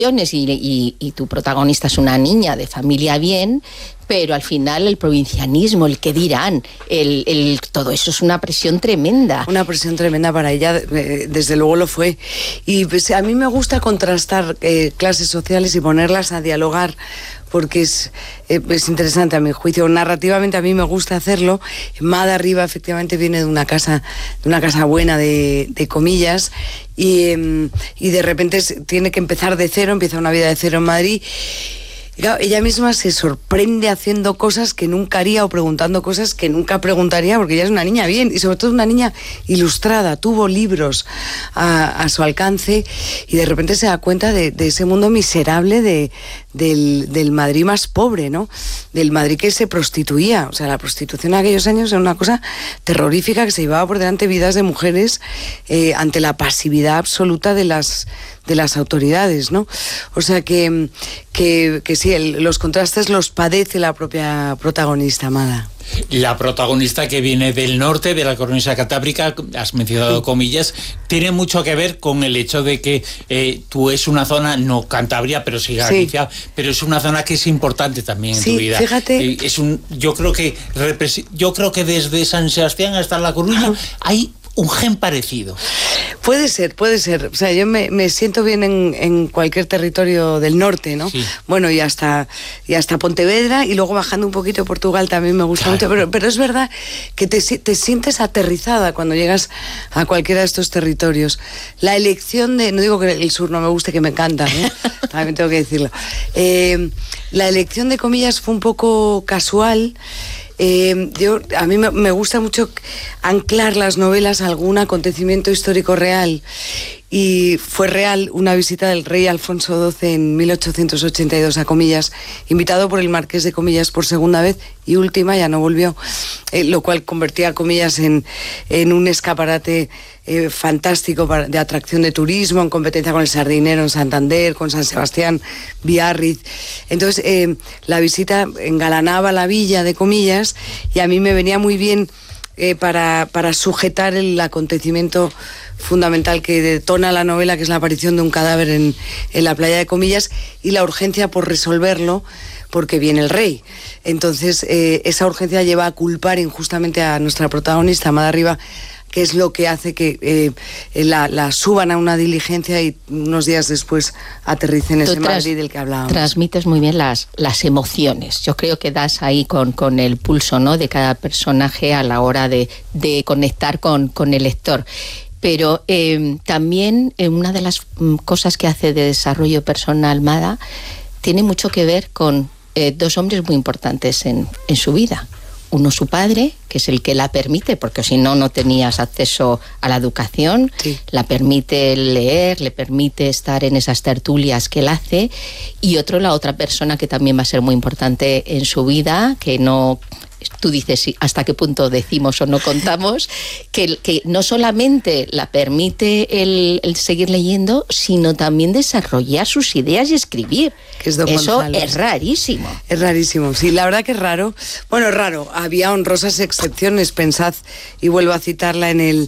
y tu protagonista es una niña de familia bien, pero al final el provincianismo, el qué dirán, todo eso es una presión tremenda. Una presión tremenda para ella, desde luego lo fue. Y pues, a mí me gusta contrastar clases sociales y ponerlas a dialogar, porque es interesante a mi juicio. Narrativamente a mí me gusta hacerlo. Mada Riba efectivamente viene de una casa buena, de comillas, y de repente tiene que empezar de cero, empieza una vida de cero en Madrid. Y claro, ella misma se sorprende haciendo cosas que nunca haría o preguntando cosas que nunca preguntaría, porque ella es una niña bien y sobre todo una niña ilustrada, tuvo libros a su alcance, y de repente se da cuenta de ese mundo miserable del Madrid más pobre, ¿no? Del Madrid que se prostituía. O sea, la prostitución en aquellos años era una cosa terrorífica, que se llevaba por delante vidas de mujeres ante la pasividad absoluta de las autoridades, ¿no? O sea que sí, los contrastes los padece la propia protagonista, Mada. La protagonista, que viene del norte, de la cornisa cantábrica, has mencionado comillas, tiene mucho que ver con el hecho de que tú es una zona, no Cantabria, pero sí Galicia, pero es una zona que es importante también en tu vida. Fíjate. Yo creo que desde San Sebastián hasta La Coruña hay un gen parecido. Puede ser. O sea, yo me siento bien en cualquier territorio del norte, ¿no? Sí. Bueno, y hasta Pontevedra, y luego bajando un poquito Portugal también me gusta mucho, pero es verdad que te sientes aterrizada cuando llegas a cualquiera de estos territorios. La elección no digo que el sur no me guste, que me encanta, ¿eh? También tengo que decirlo. La elección de comillas fue un poco casual. A mí me gusta mucho anclar las novelas a algún acontecimiento histórico real, y fue real una visita del rey Alfonso XII en 1882 a Comillas, invitado por el marqués de Comillas por segunda vez y última, ya no volvió, lo cual convertía a Comillas en un escaparate fantástico de atracción de turismo, en competencia con el Sardinero en Santander, con San Sebastián, Biarritz. Entonces la visita engalanaba la villa de Comillas, y a mí me venía muy bien para sujetar el acontecimiento fundamental que detona la novela, que es la aparición de un cadáver en la playa de Comillas, y la urgencia por resolverlo porque viene el rey. Entonces esa urgencia lleva a culpar injustamente a nuestra protagonista, Mada Riba, que es lo que hace que la suban a una diligencia y unos días después aterricen en ese Madrid del que hablábamos. Transmites muy bien las emociones. Yo creo que das ahí con el pulso, ¿no?, de cada personaje a la hora de conectar con el lector. Pero también una de las cosas que hace de desarrollo personal Mada tiene mucho que ver con dos hombres muy importantes en su vida. Uno, su padre, que es el que la permite, porque si no, no tenías acceso a la educación, la permite leer, le permite estar en esas tertulias que él hace, y otro, la otra persona que también va a ser muy importante en su vida, que no... Tú dices hasta qué punto decimos o no contamos, que no solamente la permite el seguir leyendo, sino también desarrollar sus ideas y escribir. Que es Don Eso Gonzalo. es rarísimo. Es rarísimo, sí, la verdad que es raro. Bueno, es raro, había honrosas excepciones. Pensad, y vuelvo a citarla, en el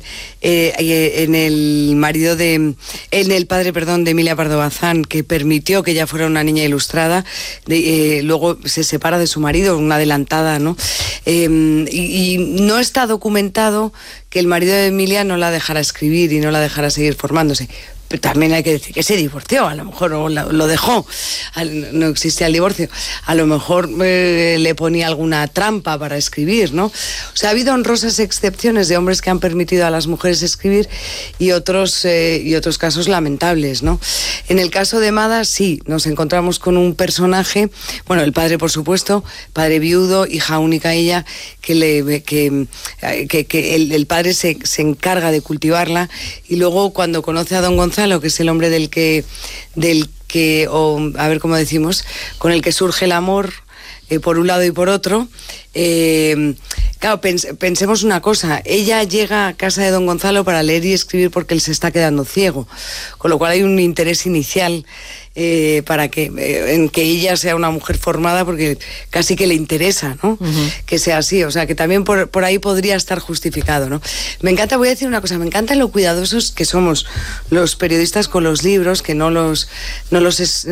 padre de Emilia Pardo Bazán, que permitió que ella fuera una niña ilustrada. Luego se separa de su marido, una adelantada, ¿no? Y no está documentado que el marido de Emilia no la dejara escribir y no la dejara seguir formándose. Pero también hay que decir que se divorció, a lo mejor lo dejó, no existía el divorcio, a lo mejor le ponía alguna trampa para escribir, ¿no? O sea, ha habido honrosas excepciones de hombres que han permitido a las mujeres escribir, y otros casos lamentables, ¿no? En el caso de Mada, sí, nos encontramos con un personaje, bueno, el padre, por supuesto, padre viudo, hija única ella, que el padre se encarga de cultivarla, y luego cuando conoce a Don Gonzalo, que es el hombre a ver cómo decimos, con el que surge el amor, por un lado y por otro. Claro, pensemos una cosa, ella llega a casa de Don Gonzalo para leer y escribir porque él se está quedando ciego, con lo cual hay un interés inicial para que en que ella sea una mujer formada, porque casi que le interesa, ¿no? Que sea así, o sea, que también por ahí podría estar justificado, ¿no? Me encanta, voy a decir una cosa, me encanta lo cuidadosos que somos los periodistas con los libros, que no los